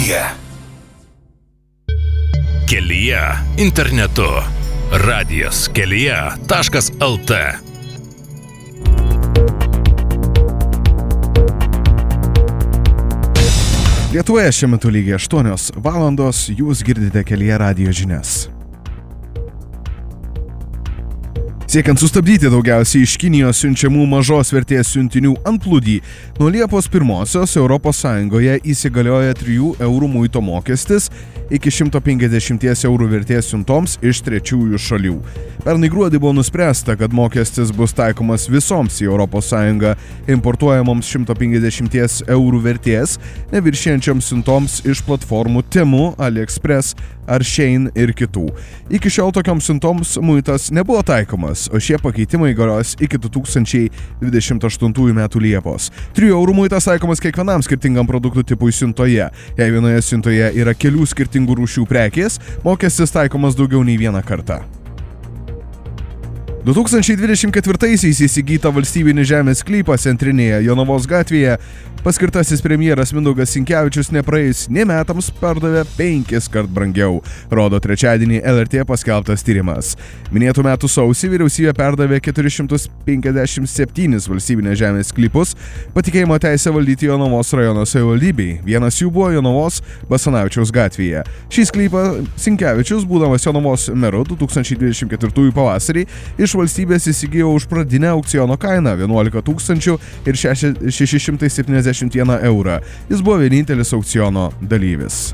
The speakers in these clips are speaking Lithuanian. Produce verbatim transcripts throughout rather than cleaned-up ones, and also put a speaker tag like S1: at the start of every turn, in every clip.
S1: kelyje.
S2: Kelyje internetu. Radijas kelyje taškas lt.
S3: Lietuvoje šiuo metu lygiai aštuonios valandos, jūs girdite Kelyje radijo žinias. Siekiant sustabdyti daugiausiai iš Kinijos siunčiamų mažos vertės siuntinių antplūdį, nuo Liepos pirmosios Europos Sąjungoje įsigalioja trijų eurų muito mokestis iki šimto penkiasdešimt eurų vertės siuntoms iš trečiųjų šalių. Pernai gruodį buvo nuspręsta, kad mokestis bus taikomas visoms į Europos Sąjungą importuojamoms šimto penkiasdešimt eurų vertės, neviršijančioms siuntoms iš platformų Temu, AliExpress ar Shein ir kitų. Iki šiol tokioms siuntoms muitas nebuvo taikomas, o šie pakeitimai galios iki du tūkstančiai dvidešimt aštuntųjų metų Liepos. trijų eurų muitas taikomas kiekvienam skirtingam produktų tipui siuntoje. Jei vienoje siuntoje yra kelių skirtingų rūšių prekės, mokestis taikomas daugiau nei vieną kartą. du tūkstančiai dvidešimt ketvirtaisiais įsigyta valstybinį žemės sklypą centrinėje Jonavos gatvėje paskirtasis premjeras Mindaugas Sinkevičius nepraėjus nė metams pardavė penkis kart brangiau, rodo trečiadienį L R T paskelbtas tyrimas. Minėtų metų sausį vyriausybė perdavė keturi šimtai penkiasdešimt septynis valstybinės žemės sklypus, patikėjimo teisę valdyti Jonavos rajono savivaldybei. Vienas jų buvo Jonavos Basanavičiaus gatvėje. Šį sklypą Sinkevičius, būdamas Jonavos meru du tūkstančiai dvidešimt ketvirtųjų pavasarį, iš valstybės įsigijo už pradinę aukciono kainą vienuolika tūkstančių ir šeši šimtai septyniasdešimt vieną eurą. Jis buvo vienintelis aukciono dalyvis.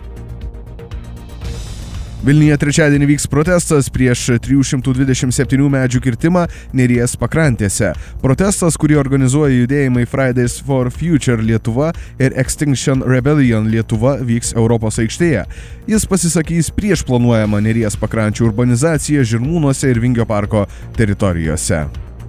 S3: Vilniuje trečiadienį vyks protestas prieš trijų šimtų dvidešimt septynių medžių kirtimą Neries pakrantėse. Protestas, kurį organizuoja judėjimai Fridays for Future Lietuva ir Extinction Rebellion Lietuva, vyks Europos aikštėje. Jis pasisakys prieš planuojamą Neries pakrančių urbanizaciją Žirmūnuose ir Vingio parko teritorijose.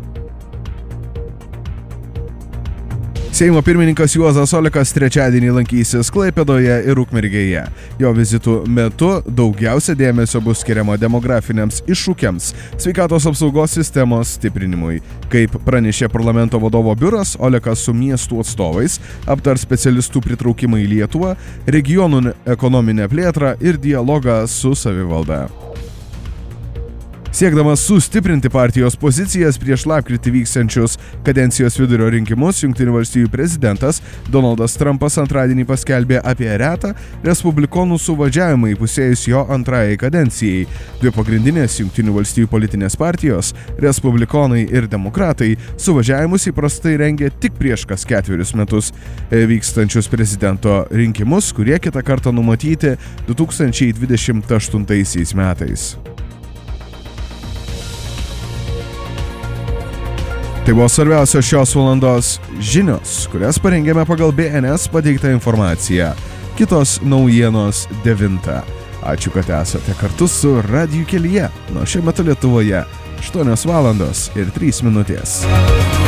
S3: Seimo pirmininkas Juozas Olekas trečiadienį lankysis Klaipėdoje ir Ukmergėje. Jo vizitų metu daugiausia dėmesio bus skiriama demografiniams iššūkiams, sveikatos apsaugos sistemos stiprinimui. Kaip pranešė parlamento vadovo biuras, Olekas su miestų atstovais aptars specialistų pritraukimą į Lietuvą, regionų ekonominę plėtrą ir dialogą su savivalda. Siekdamas sustiprinti partijos pozicijas prieš lapkritį vyksiančius kadencijos vidurio rinkimus, Jungtinių valstijų prezidentas Donaldas Trumpas antradienį paskelbė apie retą respublikonų suvažiavimą įpusėjus jo antrajai kadencijai. Dvi pagrindinės Jungtinių valstijų politinės partijos, respublikonai ir demokratai, suvažiavimus įprastai rengia tik prieš kas ketverius metus vykstančius prezidento rinkimus, kurie kitą kartą numatyti du tūkstančiai dvidešimt aštuntaisiais metais. Tai buvo svarbiausios šios valandos žinios, kurias parengėme pagal B N S pateiktą informaciją. Kitos naujienos devintą. Ačiū, kad esate kartu su Radiju kelyje. Nuo šiuo metu Lietuvoje aštuonios valandos ir trys minutės.